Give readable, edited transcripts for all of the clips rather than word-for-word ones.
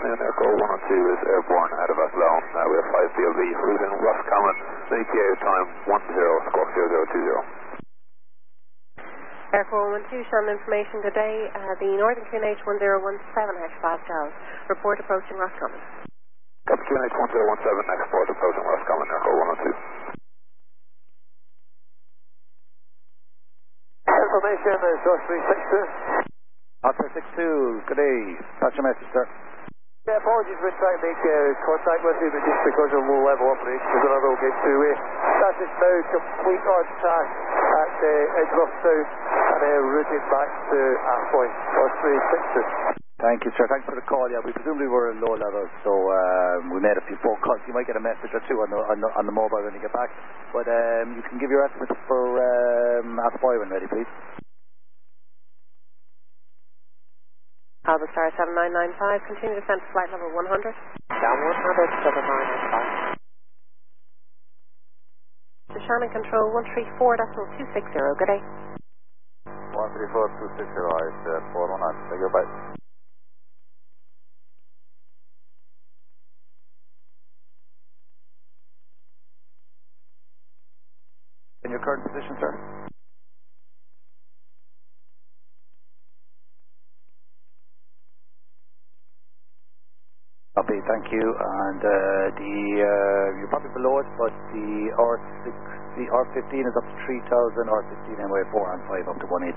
afternoon, Echo 102 is airborne out of Athlone. We have 5 PLV, cruising Roscommon, the ETA time 10, squawk 0020. Airco 112, Shannon information today. The Northern QNH 1017 hectopascals. Report approaching Roscommon. Copy QNH 1017, next port approaching Roscommon, Echo 102. Information is Source 362. Oscar 62, good day. That's your message, sir. Yeah, apologies for trying to make contact with you, but just because of low level operations, we're going to roll gate 2-way. That's just now complete on track at Edgeworth South and routed back to Athlone, Source 362. Thank you, sir. Thanks for the call. Yeah, we presumably were in low levels, so we made a few phone calls. You might get a message or two on the mobile when you get back. But you can give your estimates for Athboy when ready, please. Alba Star 7995, continue descent to flight level 100. Down 100, 7995. To Shannon Control 134.260, good day. 134.260, it's 419, say goodbye. In your current position, sir? Copy, thank you. And you're probably below it, but the R15 is up to 3,000, R16 anyway, 4 and 5 up to 180.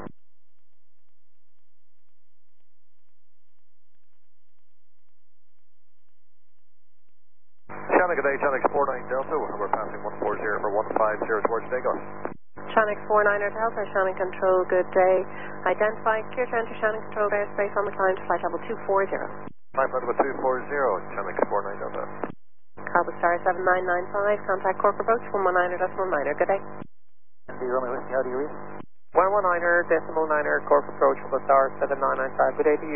Shannon, good day, Shannon 49 Delta, we're passing 140 for 150 towards Dago. Shannon 49er Delta, Shannon Control, good day. Identify, clear to enter Shannon Control airspace on the climb to flight level 240. Flight level 240, Shannon 49 Delta. Alba Star 7995, contact Cork approach 119.9er, good day. Andy Romeo Whiskey, how do you read? 119.9er, Cork approach Alba Star 7995, good day to you.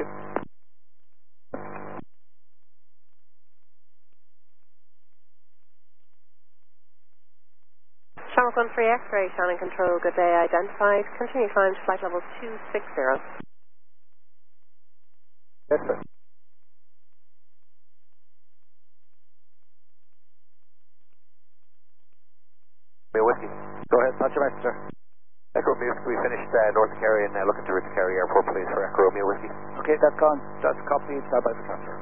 Channel 13 X-ray, Shannon Control, good day. Identified, continue climb to flight level 260. Yes, sir. Whiskey. Go ahead, that's your message, sir. Echo Romeo Whiskey, we finished North Kerry and looking to reach Kerry Airport, please, for Echo Romeo Whiskey. Okay, that's gone. That's copied. Stand by for transfer.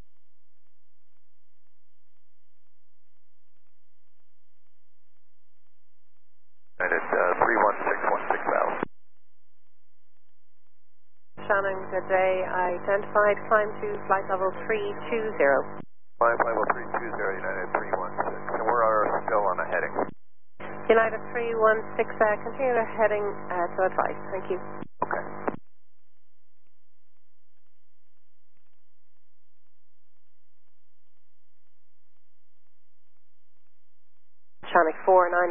United 316160 Val. Shannon, good day. Identified, climb to flight level 320. Flight level 320, United 316. And we're still on a heading. United 316, continue heading to advice. Thank you. Okay. Shannon 49.